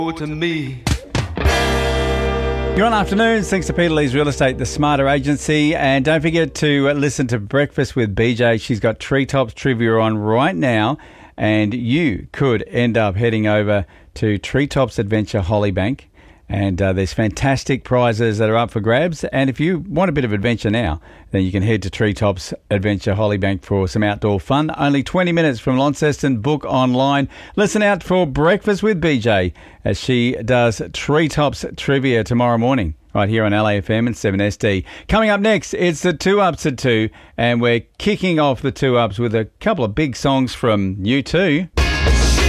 to me. You're on Afternoons, thanks to Peter Lee's Real Estate, the smarter agency. And don't forget to listen to Breakfast with BJ. She's got Treetops Trivia on right now. And you could end up heading over to Treetops Adventure Hollybank. And there's fantastic prizes that are up for grabs. And if you want a bit of adventure now, then you can head to Treetops Adventure Hollybank for some outdoor fun. Only 20 minutes from Launceston. Book online. Listen out for Breakfast with BJ as she does Treetops Trivia tomorrow morning right here on LAFM and 7SD. Coming up next, it's the 2 Ups at 2, and we're kicking off the 2 Ups with a couple of big songs from U2.